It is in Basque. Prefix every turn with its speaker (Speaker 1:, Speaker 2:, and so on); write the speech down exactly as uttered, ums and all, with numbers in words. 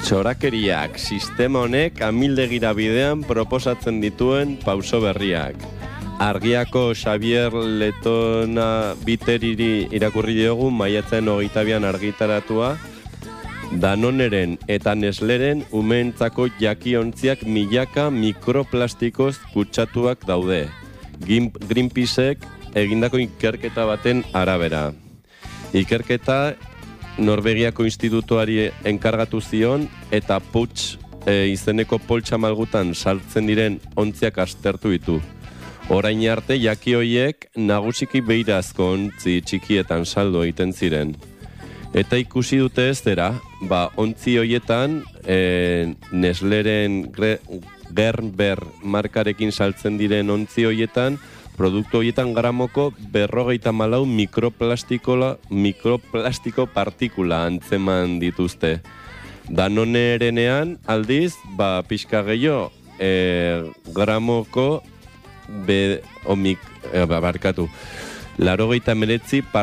Speaker 1: Txorakeriak, sistema honek amildegira bidean proposatzen dituen pauso berriak. Argiako Xavier Letona Biteriri irakurri diogu maiatzen hogeita bian argitaratua, Danoneren eta Nesleren umeentzako jakiontziak milaka mikroplastikoz kutsatuak daude. Greenpeacek egindako ikerketa baten arabera. Ikerketa Norvegiako institutuari enkargatu zion eta Puig e, izeneko poltsa malgutan saltzen diren ontziak aztertu ditu. Orain arte jaki hoiek nagusiki beirazko ontzi txikietan saldo egiten ziren. Eta ikusi dute ez dira, ba, ontzi hoietan e, Nesleren Gerber markarekin saltzen diren ontzi hoietan produktu horietan gramoko berrogeita malau mikroplastikola, mikroplastiko partikula antzeman dituzte. Danonerenean aldiz, ba, pixka gehiago, e, gramoko be, omik, e, barkatu, laurogeita hemeretzi